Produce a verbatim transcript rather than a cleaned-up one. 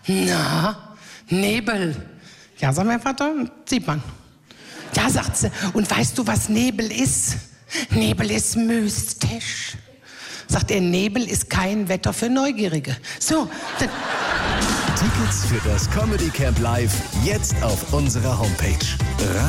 Na, Nebel. Ja, sagt mein Vater, sieht man. Ja, sagt sie, und weißt du, was Nebel ist? Nebel ist mystisch. Sagt er, Nebel ist kein Wetter für Neugierige. So. Tickets für das Comedy Camp Live jetzt auf unserer Homepage.